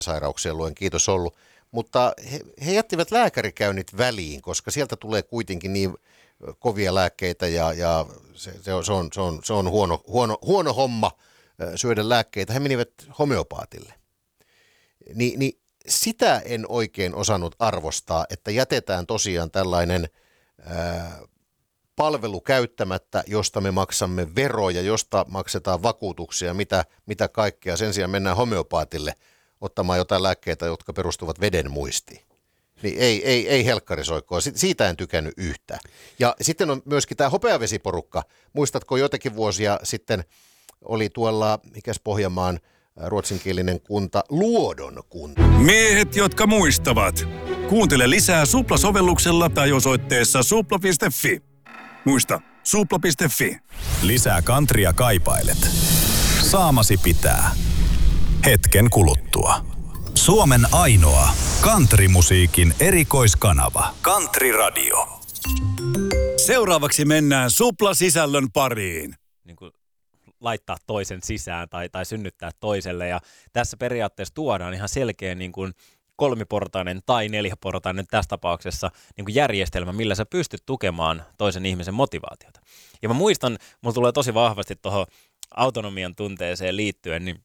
sairauksien luen, kiitos ollut. Mutta he jättivät lääkärikäynnit väliin, koska sieltä tulee kuitenkin niin kovia lääkkeitä ja se on huono homma syödä lääkkeitä. He menivät homeopaatille. Niin sitä en oikein osannut arvostaa, että jätetään tosiaan tällainen palvelu käyttämättä, josta me maksamme veroja, josta maksetaan vakuutuksia, mitä kaikkea. Sen sijaan mennään homeopaatille ottamaan jotain lääkkeitä, jotka perustuvat veden muistiin. Niin ei helkkarisoikkoa. Siitä en tykännyt yhtään. Ja sitten on myöskin tämä hopeavesiporukka. Muistatko joitakin vuosia sitten oli tuolla, mikäs Pohjanmaan ruotsinkielinen kunta, Luodon kunta. Miehet, jotka muistavat. Kuuntele lisää Supla-sovelluksella tai osoitteessa supla.fi. Muista, supla.fi. Lisää countrya kaipailet. Saamasi pitää. Hetken kuluttua. Suomen ainoa countrymusiikin erikoiskanava. Country Radio. Seuraavaksi mennään Supla-sisällön pariin. Niin kuin laittaa toisen sisään tai synnyttää toiselle. Ja tässä periaatteessa tuodaan ihan selkeä niin kuin kolmiportainen tai neljäportainen tässä tapauksessa niin kuin järjestelmä, millä sä pystyt tukemaan toisen ihmisen motivaatiota. Ja mä muistan, mulla tulee tosi vahvasti tuohon autonomian tunteeseen liittyen, niin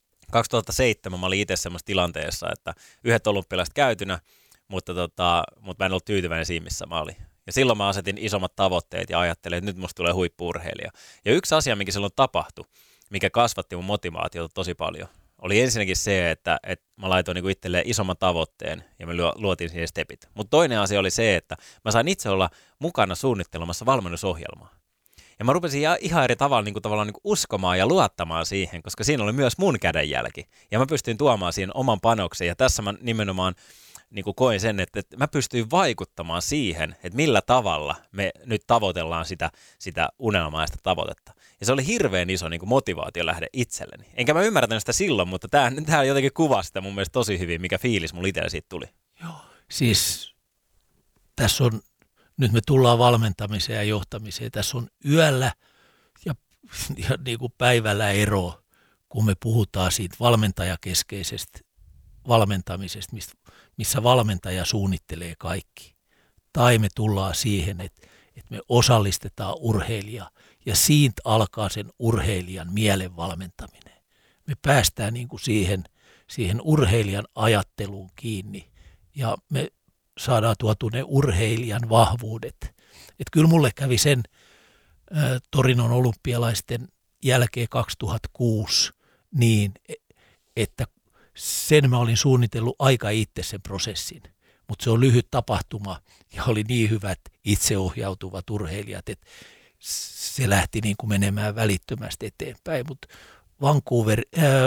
2007 mä olin itse semmoisessa tilanteessa, että yhdet olympialaiset käytynä, mutta mä en ollut tyytyväinen siinä, missä mä olin. Ja silloin mä asetin isommat tavoitteet ja ajattelin, että nyt musta tulee huippu-urheilija. Ja yksi asia, mikä silloin tapahtui, mikä kasvatti mun motivaatiota tosi paljon, oli ensinnäkin se, että mä laitoin niinku itselleen isomman tavoitteen ja me luotiin siihen stepit. Mutta toinen asia oli se, että mä sain itse olla mukana suunnittelemassa valmennusohjelmaa. Ja mä rupesin ihan eri tavalla tavallaan uskomaan ja luottamaan siihen, koska siinä oli myös mun kädenjälki. Ja mä pystyin tuomaan siihen oman panoksen ja tässä mä nimenomaan koin sen, että mä pystyin vaikuttamaan siihen, että millä tavalla me nyt tavoitellaan sitä unelmaa ja sitä tavoitetta. Ja se oli hirveän iso motivaatio lähde itselleni. Enkä mä ymmärtänyt sitä silloin, mutta tää jotenkin kuvasi sitä mun mielestä tosi hyvin, mikä fiilis mulla itsellä siitä tuli. Joo, siis tässä on, nyt me tullaan valmentamiseen ja johtamiseen, tässä on yöllä ja niin kuin päivällä ero, kun me puhutaan siitä valmentajakeskeisestä valmentamisesta, missä valmentaja suunnittelee kaikki. Tai me tullaan siihen, että me osallistetaan urheilijaa ja siitä alkaa sen urheilijan mielen valmentaminen. Me päästään niin kuin siihen urheilijan ajatteluun kiinni ja me saadaan tuotu ne urheilijan vahvuudet. Että kyllä mulle kävi sen Torinon olympialaisten jälkeen 2006 niin, että sen mä olin suunnitellut aika itse sen prosessin, mutta se on lyhyt tapahtuma ja oli niin hyvät itseohjautuvat urheilijat, että se lähti niin kuin menemään välittömästi eteenpäin. Mutta Vancouver,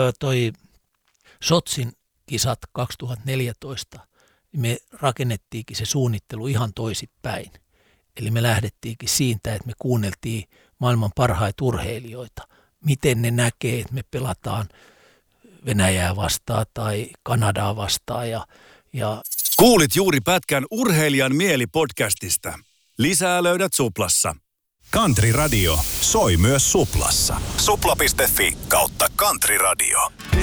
Sotsin kisat 2014, niin me rakennettiinkin se suunnittelu ihan toisinpäin. Eli me lähdettiinkin siitä, että me kuunneltiin maailman parhaita urheilijoita, miten ne näkee, että me pelataan Venäjää vastaan tai Kanadaa vastaan. Ja Kuulit juuri pätkän Urheilijan mieli-podcastista. Lisää löydät Suplassa. Country Radio soi myös Suplassa. Supla.fi/Country Radio.